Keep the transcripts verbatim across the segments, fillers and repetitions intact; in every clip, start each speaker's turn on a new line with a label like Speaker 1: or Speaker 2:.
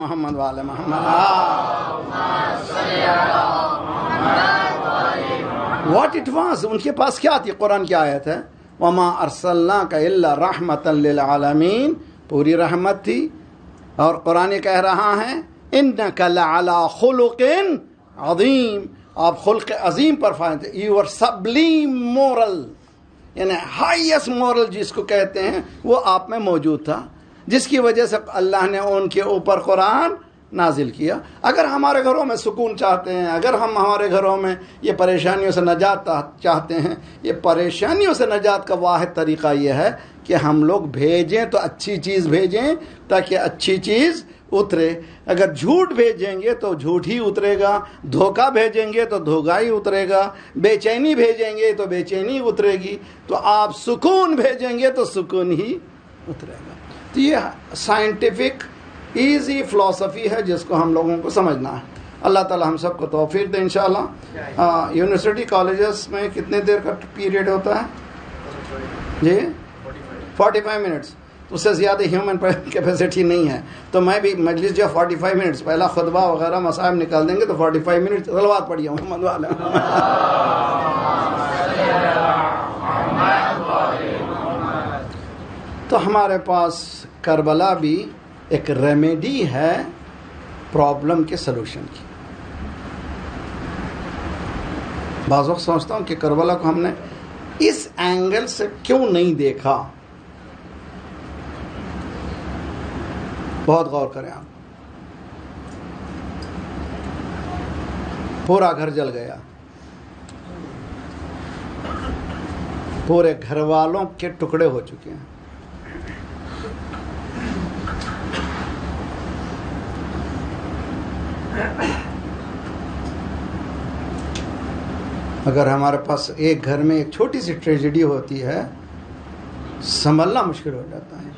Speaker 1: محمد والے محمد. What it was, ان کے پاس کیا تھی؟ قرآن کی آیت ہے وما ارسلناک الا رحمتا للعالمین، پوری رحمت تھی. اور قرآن کہہ رہا ہے انک لعلی خلق عظیم، آپ خلق عظیم پر فائز، یور سبلیم مورل، یعنی ہائیسٹ مورل جس کو کہتے ہیں وہ آپ میں موجود تھا، جس کی وجہ سے اللہ نے ان کے اوپر قرآن نازل کیا. اگر ہمارے گھروں میں سکون چاہتے ہیں، اگر ہم ہمارے گھروں میں یہ پریشانیوں سے نجات چاہتے ہیں، یہ پریشانیوں سے نجات کا واحد طریقہ یہ ہے کہ ہم لوگ بھیجیں تو اچھی چیز بھیجیں تاکہ اچھی چیز اترے. اگر جھوٹ بھیجیں گے تو جھوٹ ہی اترے گا، دھوکہ بھیجیں گے تو دھوکہ ہی اترے گا، بے چینی بھیجیں گے تو بے چینی اترے گی. تو آپ سکون بھیجیں گے تو سکون ہی اترے گا. تو یہ سائنٹیفک ایزی فلسفی ہے جس کو ہم لوگوں کو سمجھنا ہے. اللہ تعالی ہم سب کو توفیق دے انشاءاللہ. یونیورسٹی کالجز میں کتنے دیر کا پیریڈ ہوتا ہے جی؟ Forty five minutes. اس سے زیادہ ہیومن کیپیسٹی نہیں ہے. تو میں بھی مجلس جو فورٹی فائیو منٹس پہلا خطبہ وغیرہ مصائب نکال دیں گے تو فورٹی فائیو منٹس صلوات پڑھیے محمد والے. تو ہمارے پاس کربلا بھی ایک ریمیڈی ہے پرابلم کے سلوشن کی. بعض وقت سوچتا ہوں کہ کربلا کو ہم نے اس اینگل سے کیوں نہیں دیکھا. بہت غور کریں آپ. پورا گھر جل گیا، پورے گھر والوں کے ٹکڑے ہو چکے ہیں. اگر ہمارے پاس ایک گھر میں ایک چھوٹی سی ٹریجڈی ہوتی ہے سنبھلنا مشکل ہو جاتا ہے.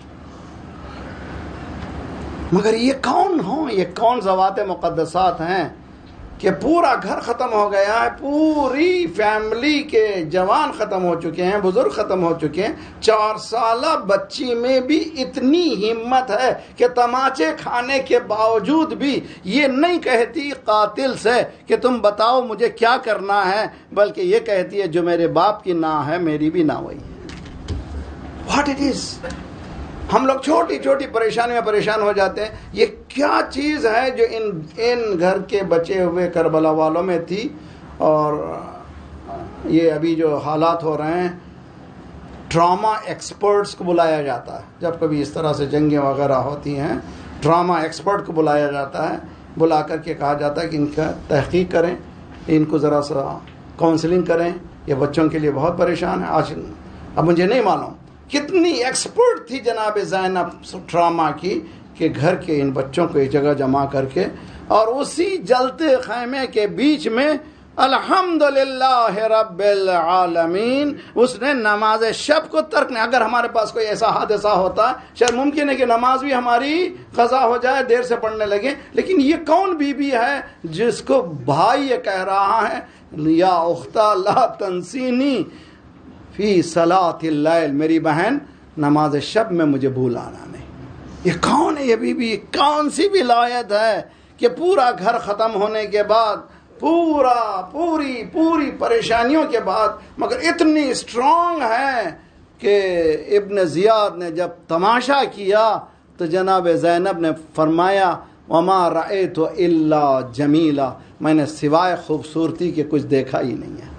Speaker 1: مگر یہ کون ہوں، یہ کون ذوات مقدسات ہیں کہ پورا گھر ختم ہو گیا ہے، پوری فیملی کے جوان ختم ہو چکے ہیں، بزرگ ختم ہو چکے ہیں. چار سالہ بچی میں بھی اتنی ہمت ہے کہ تماچے کھانے کے باوجود بھی یہ نہیں کہتی قاتل سے کہ تم بتاؤ مجھے کیا کرنا ہے، بلکہ یہ کہتی ہے جو میرے باپ کی نا ہے میری بھی نا وہی ہے. What it is. ہم لوگ چھوٹی چھوٹی پریشانی میں پریشان ہو جاتے ہیں. یہ کیا چیز ہے جو ان ان گھر کے بچے ہوئے کربلا والوں میں تھی. اور یہ ابھی جو حالات ہو رہے ہیں، ٹراما ایکسپرٹس کو بلایا جاتا ہے جب کبھی اس طرح سے جنگیں وغیرہ ہوتی ہیں. ٹراما ایکسپرٹ کو بلایا جاتا ہے، بلا کر کے کہا جاتا ہے کہ ان کا تحقیق کریں، ان کو ذرا سا کاؤنسلنگ کریں، یہ بچوں کے لیے بہت پریشان ہے. آج اب مجھے نہیں معلوم کتنی ایکسپرٹ تھی جناب زینب ٹراما کی کہ گھر کے ان بچوں کو ایک جگہ جمع کر کے اور اسی جلتے خیمے کے بیچ میں الحمدللہ رب العالمین اس نے نماز شب کو ترک نہیں. اگر ہمارے پاس کوئی ایسا حادثہ ہوتا شاید ممکن ہے کہ نماز بھی ہماری قضا ہو جائے، دیر سے پڑھنے لگے. لیکن یہ کون بی بی ہے جس کو بھائی یہ کہہ رہا ہے یا اختہ لا تنسینی فی صلاۃ اللیل، میری بہن نماز شب میں مجھے بھول آنا نہیں. یہ کون ہے یہ بی بی؟ کون سی ولایت ہے کہ پورا گھر ختم ہونے کے بعد، پورا پوری پوری پریشانیوں کے بعد، مگر اتنی اسٹرانگ ہے کہ ابن زیاد نے جب تماشا کیا تو جناب زینب نے فرمایا وما رأیت الا جمیلا، میں نے سوائے خوبصورتی کے کچھ دیکھا ہی نہیں ہے.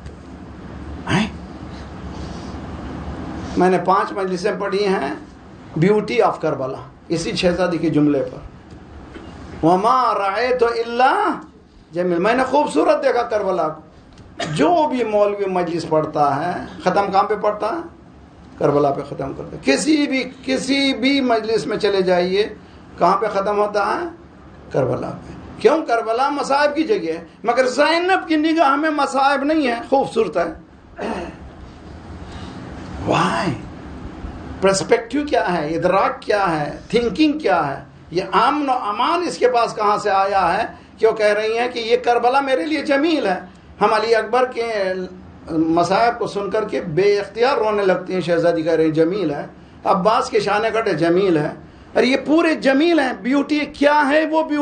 Speaker 1: میں نے پانچ مجلسیں پڑھی ہیں بیوٹی آف کربلا، اسی شہزادی کے جملے پر وما رأیت الا جمیل، میں نے خوبصورت دیکھا کربلا کو. جو بھی مولوی مجلس پڑھتا ہے ختم کہاں پہ پڑھتا ہے؟ کربلا پہ ختم کرتا ہے. کسی بھی کسی بھی مجلس میں چلے جائیے کہاں پہ ختم ہوتا ہے؟ کربلا پہ. کیوں؟ کربلا مصائب کی جگہ ہے، مگر زینب کی نگاہ میں مصائب نہیں ہے، خوبصورت ہے. وائی؟ پرسپیکٹیو کیا ہے، ادراک کیا ہے، تھنکنگ کیا ہے، یہ امن و امان اس کے پاس کہاں سے آیا ہے کہ وہ کہہ رہی ہیں کہ یہ کربلا میرے لیے جمیل ہے. ہم علی اکبر کے مصائب کو سن کر کے بے اختیار رونے لگتی ہیں. شہزادی کہہ رہے ہیں جمیل ہے. عباس کے شانے کٹے جمیل ہے. اور یہ پورے جمیل ہیں. بیوٹی کیا ہے وہ بیوٹی